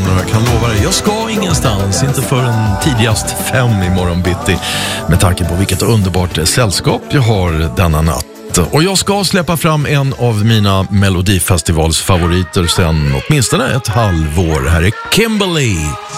imorgon och jag kan lova dig, jag ska ingenstans, inte förrän tidigast 5 imorgon bitti, med tanke på vilket underbart sällskap jag har denna natt. Och jag ska släppa fram en av mina Melodifestivals favoriter sen åtminstone ett halvår. Här är Kimberly.